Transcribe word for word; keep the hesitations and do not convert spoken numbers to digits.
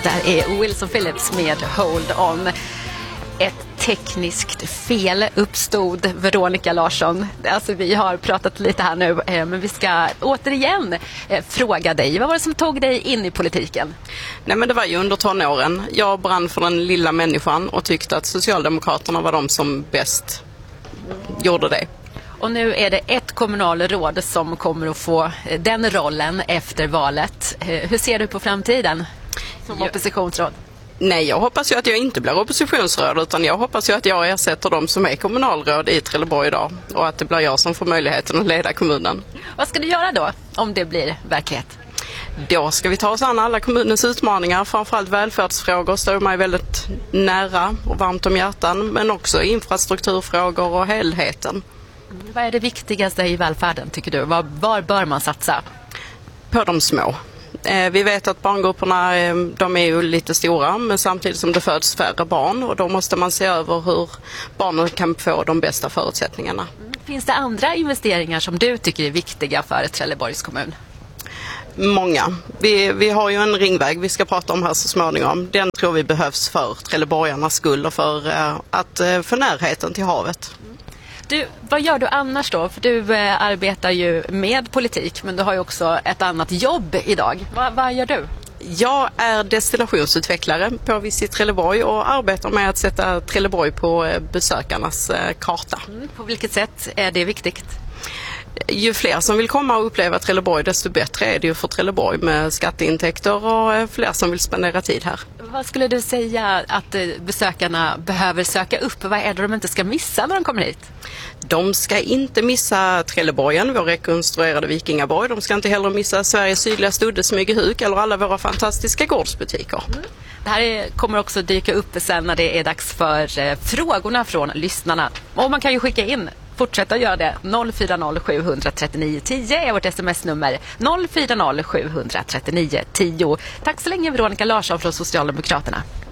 Där är Wilson Phillips med Hold On. Ett tekniskt fel uppstod, Veronica Larsson. Alltså vi har pratat lite här nu, men vi ska återigen fråga dig. Vad var det som tog dig in i politiken? Nej, men det var ju under tonåren. Jag brann för den lilla människan och tyckte att Socialdemokraterna var de som bäst gjorde det. Och nu är det ett kommunalråd som kommer att få den rollen efter valet. Hur ser du på framtiden som oppositionsråd? Nej, jag hoppas ju att jag inte blir oppositionsråd, utan jag hoppas ju att jag ersätter de som är kommunalråd i Trelleborg idag och att det blir jag som får möjligheten att leda kommunen. Vad ska du göra då om det blir verklighet? Då ska vi ta oss an alla kommunens utmaningar, framförallt välfärdsfrågor står mig väldigt nära och varmt om hjärtan, men också infrastrukturfrågor och helheten. Vad är det viktigaste i välfärden tycker du? Var, var bör man satsa? På de små. Vi vet att barngrupperna de är ju lite stora, men samtidigt som det föds färre barn, och då måste man se över hur barnen kan få de bästa förutsättningarna. Finns det andra investeringar som du tycker är viktiga för Trelleborgs kommun? Många. Vi, vi har ju en ringväg vi ska prata om här så småningom. Den tror vi behövs för trelleborgarnas skull och för att få närheten till havet. Du, vad gör du annars då? För du eh, arbetar ju med politik, men du har ju också ett annat jobb idag. Va, vad gör du? Jag är destinationsutvecklare på Visit Trelleborg och arbetar med att sätta Trelleborg på besökarnas eh, karta. Mm, på vilket sätt är det viktigt? Ju fler som vill komma och uppleva Trelleborg, desto bättre är det ju för Trelleborg med skatteintäkter och fler som vill spendera tid här. Vad skulle du säga att besökarna behöver söka upp? Vad är det de inte ska missa när de kommer hit? De ska inte missa Trelleborgen, vår rekonstruerade vikingaborg. De ska inte heller missa Sveriges sydligaste udde Smygehuk eller alla våra fantastiska gårdsbutiker. Mm. Det här är, kommer också dyka upp sen när det är dags för eh, frågorna från lyssnarna. Och man kan ju skicka in. Fortsätta göra det. noll fyra noll sju tre nio ett noll är vårt sms-nummer. noll fyra noll sju tre nio ett noll. Tack så länge Veronica Larsson från Socialdemokraterna.